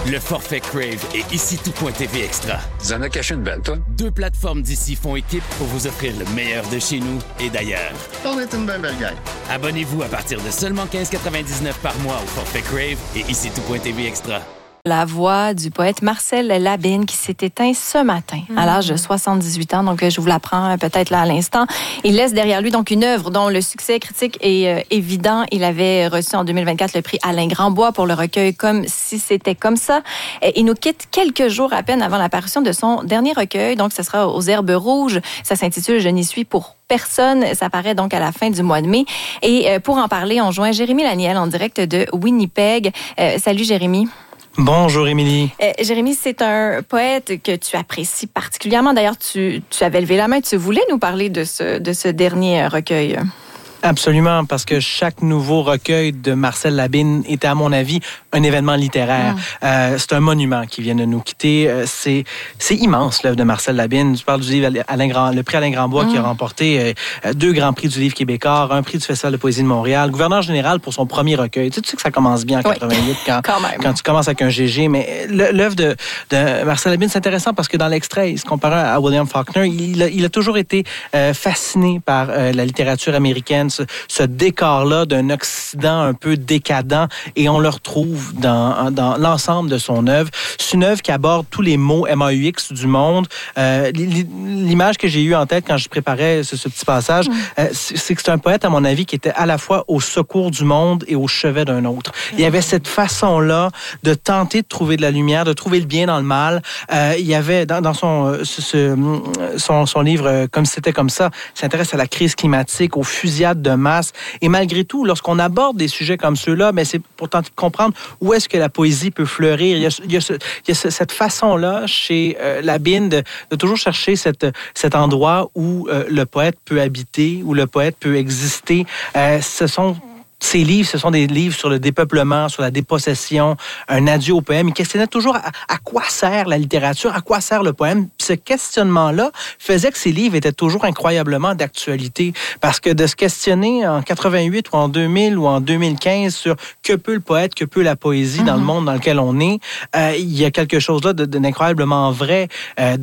Le forfait Crave et ici tout.tv Extra. Tu en as caché une belle, toi? 2 plateformes d'ici font équipe pour vous offrir le meilleur de chez nous et d'ailleurs. On est une belle gang. Abonnez-vous à partir de seulement 15,99 par mois au forfait Crave et ici tout.tv Extra. La voix du poète Marcel Labine qui s'est éteint ce matin à l'âge de 78 ans. Donc, je vous l'apprends peut-être là à l'instant. Il laisse derrière lui donc une œuvre dont le succès critique est évident. Il avait reçu en 2024 le prix Alain Grandbois pour le recueil Comme si c'était comme ça. Il nous quitte quelques jours à peine avant l'apparition de son dernier recueil. Donc, ce sera aux Herbes Rouges. Ça s'intitule « Je n'y suis pour personne ». Ça paraît donc à la fin du mois de mai. Et pour en parler, on joint Jérémy Laniel en direct de Winnipeg. Salut Jérémy. Bonjour, Émilie. Jérémy, c'est un poète que tu apprécies particulièrement. D'ailleurs, tu avais levé la main. Tu voulais nous parler de ce dernier recueil. Absolument, parce que chaque nouveau recueil de Marcel Labine était, à mon avis, un événement littéraire. C'est un monument qui vient de nous quitter. C'est immense, l'œuvre de Marcel Labine. Je parle du livre le prix Alain Grandbois qui a remporté 2 grands prix du livre québécois, un prix du Festival de poésie de Montréal, gouverneur général pour son premier recueil. Tu sais que ça commence bien en 88 quand tu commences avec un GG, mais l'œuvre de Marcel Labine, c'est intéressant parce que dans l'extrait, il se compare à William Faulkner. Il a toujours été fasciné par la littérature américaine, ce décor-là d'un Occident un peu décadent, et on le retrouve dans l'ensemble de son œuvre. C'est une œuvre qui aborde tous les mots MAUX du monde. L'image que j'ai eue en tête quand je préparais ce petit passage, c'est que c'est un poète, à mon avis, qui était à la fois au secours du monde et au chevet d'un autre. Il y avait cette façon-là de tenter de trouver de la lumière, de trouver le bien dans le mal. Il y avait dans son livre Comme si c'était comme ça, il s'intéresse à la crise climatique, aux fusillades de masse. Et malgré tout, lorsqu'on aborde des sujets comme ceux-là, c'est pour tenter de comprendre où est-ce que la poésie peut fleurir. Il y a cette façon-là chez Labine de toujours chercher cet endroit où le poète peut habiter, où le poète peut exister. Ces livres, ce sont des livres sur le dépeuplement, sur la dépossession, un adieu au poème. Il questionnait toujours à quoi sert la littérature, à quoi sert le poème. Puis ce questionnement-là faisait que ces livres étaient toujours incroyablement d'actualité. Parce que de se questionner en 88 ou en 2000 ou en 2015 sur que peut le poète, que peut la poésie dans le monde dans lequel on est, il y a quelque chose là d'incroyablement vrai. Et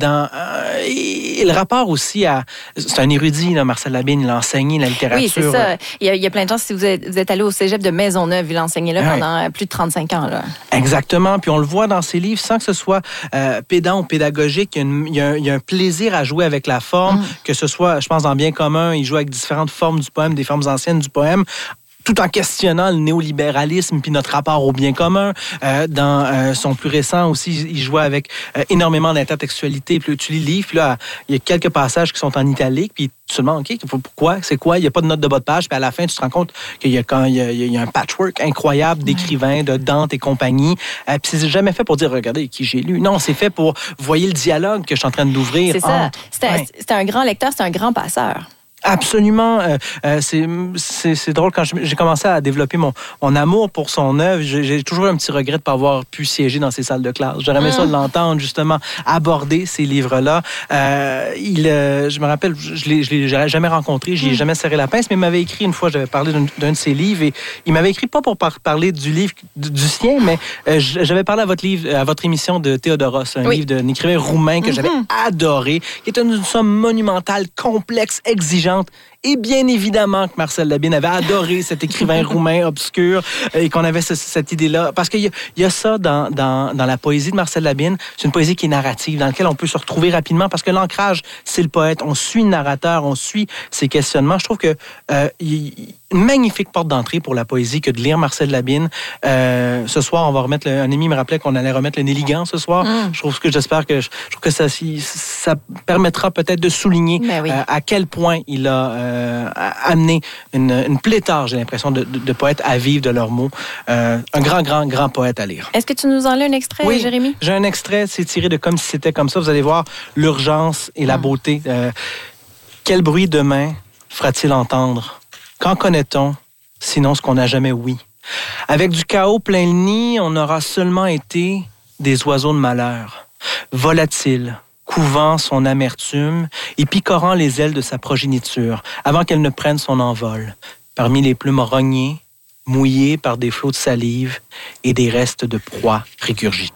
le rapport aussi à... C'est un érudit, là, Marcel Labine, il a enseigné la littérature. Oui, c'est ça. Il y a plein de gens, si vous êtes allé au cégep de Maisonneuve, il a enseigné là pendant plus de 35 ans. Là. Exactement. Puis on le voit dans ses livres, sans que ce soit pédant ou pédagogique, il y a un plaisir à jouer avec la forme, que ce soit, je pense, dans Bien commun, il joue avec différentes formes du poème, des formes anciennes du poème, tout en questionnant le néolibéralisme puis notre rapport au bien commun. Dans son plus récent aussi, il jouait avec énormément d'intertextualité. Puis tu lis le livre, puis là, il y a quelques passages qui sont en italique, puis tu te demandes, OK, pourquoi? C'est quoi? Il n'y a pas de note de bas de page, puis à la fin, tu te rends compte qu'il y a un patchwork incroyable d'écrivains, de Dante et compagnie. Puis c'est jamais fait pour dire, regardez, qui j'ai lu. Non, c'est fait pour, voyez le dialogue que je suis en train d'ouvrir. C'est ça. C'était un grand lecteur, c'est un grand passeur. Absolument. C'est drôle, quand j'ai commencé à développer mon amour pour son œuvre, j'ai toujours un petit regret de ne pas avoir pu siéger dans ces salles de classe. J'aurais aimé ça de l'entendre, justement, aborder ces livres-là. Je me rappelle, je l'ai jamais rencontré, je n'y ai jamais serré la pince, mais il m'avait écrit une fois, j'avais parlé d'un de ses livres, et il m'avait écrit pas pour parler du livre du sien, mais j'avais parlé à votre émission de Théodoros, un livre d'un écrivain roumain que j'avais adoré, qui est une somme monumentale, complexe, exigeante. Et bien évidemment que Marcel Labine avait adoré cet écrivain roumain obscur et qu'on avait cette idée-là. Parce qu'il y a ça dans la poésie de Marcel Labine. C'est une poésie qui est narrative, dans laquelle on peut se retrouver rapidement parce que l'ancrage, c'est le poète. On suit le narrateur, on suit ses questionnements. Je trouve que une magnifique porte d'entrée pour la poésie que de lire Marcel Labine. Ce soir, on va remettre... un ami me rappelait qu'on allait remettre le Néligan ce soir. Je trouve que ça permettra peut-être de souligner à quel point il a amené une pléthore, j'ai l'impression, de poètes à vivre de leurs mots. Un grand poète à lire. Est-ce que tu nous en lis un extrait, Jérémy? J'ai un extrait, c'est tiré de Comme si c'était comme ça. Vous allez voir l'urgence et la beauté. Quel bruit demain fera-t-il entendre? Qu'en connaît-on, sinon ce qu'on n'a jamais ouï? Avec du chaos plein le nid, on aura seulement été des oiseaux de malheur, volatiles, couvant son amertume et picorant les ailes de sa progéniture avant qu'elle ne prenne son envol, parmi les plumes rognées, mouillées par des flots de salive et des restes de proie régurgitée.